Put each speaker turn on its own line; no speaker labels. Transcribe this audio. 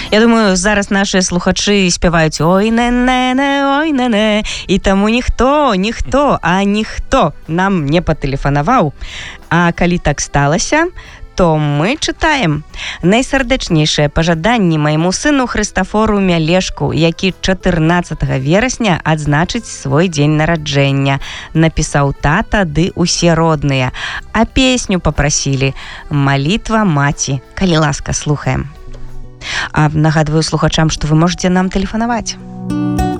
Я думаю, зараз наши слухачы спяваюць ой-не-не-не, і таму ніхто нам не патэлефанаваў. А калі так сталася, то мы чытаем. Найсардэчнейшае пажаданне майму сыну Хрыстафору Мялешку, які 14 верасня адзначыць свой дзень нараджэння. Напісаў тата ды усе родныя. А песню папрасілі «Малітва маці». Калі ласка, слухаем. А нагадваю слухачам, што вы можете нам тэлефанаваць.